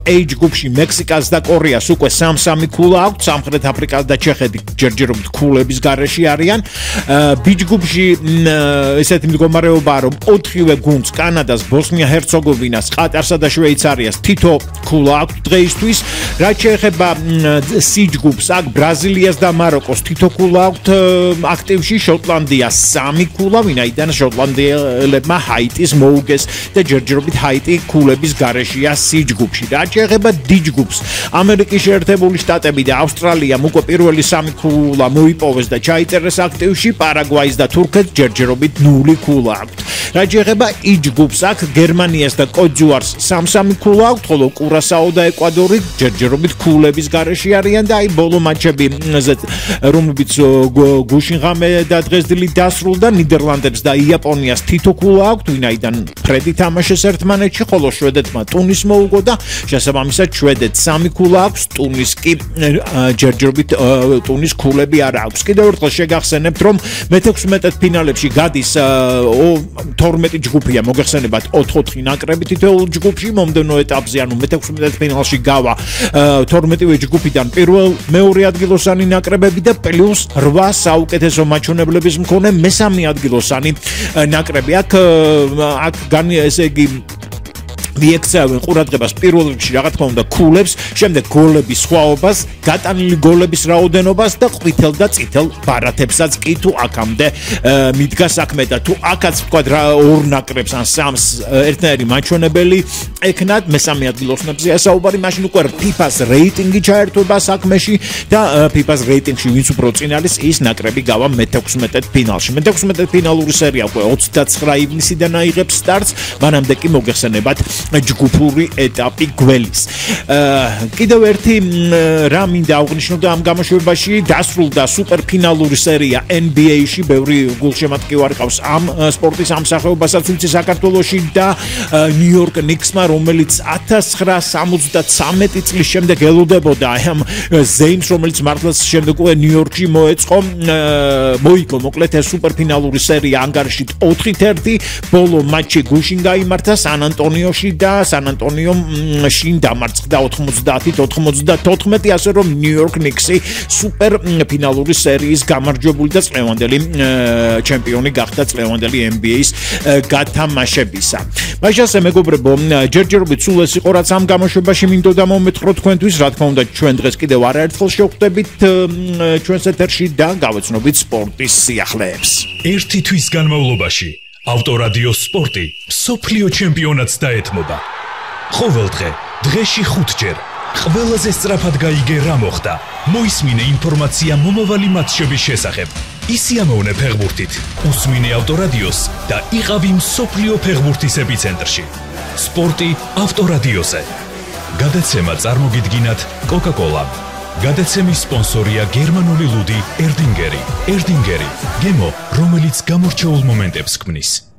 H ჯგუფში მექსიკას და კორეას უკვე 3-3 ქულა აქვს, სამხრეთ აფრიკას და ჩეხეთი ჯერჯერობით ქულების გარეშე არიან. B ჯგუფში ესეთი მდგომარეობაა, რომ 4-ვე გუნდს კანადას, ბოსნია-ჰერცეგოვინას, ყატარსა და შვეიცარიას თითო ქულა აქვს დღეისთვის. რაც შეეხება C ჯგუფს, აქ ბრაზილიას და მაროკოს თითო ქულა აქვთ აქტივში, შოტლანდიას 3 ქულა, ვინაიდან შოტლანდიელებმა ჰაიტის მოუგეს და ჯერჯერობით ჰაიტი ქულების გარეშეა C ჯგუფში. შეეხება D ჯგუფს, ამერიკის შეერთებული შტატები და ავსტრალიამ უკვე პირველი 3 ქულა მოიპოვეს და ჩაიწერეს აქტივში, პარაგვაის და თურქეთს ჯერჯერობით 0 ქულა აქვთ. რაც შეეხება E ჯგუფს, აქ გერმანიას და კოტ-დ'ივუარს 3-3 ქულა აქვთ, ხოლო კურასაო და ეკვადორი ჯერჯერობით ქულების გარეშე არიან და აი ბოლო მატჩები, რომლებიც გუშინ ღამე და დღესდღეობით დასრულდა, ნიდერლანდებს და იაპონიას თითო ქულა აქვთ, ვინაიდან ფრედი თამაშეს ერთმანეთში, ხოლო შვედეთმა ტუნის მოუგო და შესაბამისად შვედეთს 3 ქულა აქვს, ტუნის კი ჯერჯერობით ტუნის ქულები არ აქვს. კიდევ ერთხელ შეგახსენებთ, რომ მე-16 ფინალებში გადის 12 ჯგუფია, მოგეხსენებათ 4-4 ნაკრები თითოეულ ჯგუფში, მომდევნო ეტაპზე, ანუ მე-16 ფინალში გავა 12-ვე ჯგუფიდან მეორე ადგილოსანი ნაკრებები და პლუს 8 საუკეთესო მაჩვენებლების მქონე მესამე ადგილოსანი ნაკრები. აქ ესე იგი მიექცევენ ყურადღებას პირველ რიგში რა თქმა უნდა ქულებს, შემდეგ გოლების სხვაობას, გატანილი გოლების რაოდენობას და ყვითელ და წითელ ბარათებსაც კი თუ აქამდე მიდგა საქმე და თუ აქაც თქვა ორ ნაკრებს ან 3-ს ერთნაირი მაჩვენებელი ეკნათ, მესამე ადგილოსნებზეა საუბარი, მაშინ უკვე FIFA-ს რეიტინგი ჩაერთვება საქმეში და FIFA-ს რეიტინგში ვინც უფრო წინ არის, ის ნაკრები გავა მე-16 ფინალში. მე-16 ფინალური სერია უკვე 29 ივნისიდან აიღებს სტარტს, მანამდე კი მოგეხსენებათ ჯგუფური ეტაპი გველის. კიდევ ერთი რა მინდა აღვნიშნოთ ამ გამოშვებაში, დასრულდა სუპერფინალური სერია NBA-ში, ბევრი გულშემატკივარი ყავს ამ სპორტის ამ სახეობასაც ვიცი საქართველოში და ნიუ-იორკ ნიქსმა, რომელიც 1973 წლის შემდეგ ელოდებოდა ამ ზეიმს, რომელიც მართლაც შემდეგ უკვე ნიუ-იორკში მოიგო მოკლედ ეს სუპერფინალური სერია ანგარიშით 4-1, ბოლო მატჩი გუშინ გაიმართა სან-ანტონიოში და სან-ანტონიომ შინ დამარცხდა 90-94, ასე რომ ნიუ-იორკ ნიქსი სუპერფინალური სერიის გამარჯვებული და წლევანდელი ჩემპიონი გახდა წლევანდელი NBA-ის გათამაშებისა. მაშასე მეგობრებო, ჯერჯერობით სულ ეს იყო რაც ამ გამოშვებაში მინდოდა მომეთხროთ თქვენთვის, რა თქმა უნდა ჩვენ დღეს კიდევ არაერთხელ შევხვდებით ჩვენს ეთერში და გავეცნობით სპორტის სიახლეებს. ერთი თვის განმავლობაში ავტორადიო სპორტი მსოფლიო ჩემპიონატს დაეთმობა. ყოველდღე, დღეში 5 ჯერ. ყველაზე სწრაფად გაიგე რა მოხდა. მოისმინე ინფორმაცია მომავალი მატჩების შესახებ. ისიამოვნე ფეხბურთით. უსმინე ავტორადიოს და იყავი მსოფლიო ფეხბურთის ეპიცენტრში. სპორტი ავტორადიოზე. გადაცემა წარმოგიდგინათ Coca-Cola. გადაცემის სპონსორია გერმანული ლუდი ერდინგერი. ერდინგერი, გემო, რომელიც გამორჩეულ მომენტებს ქმნის.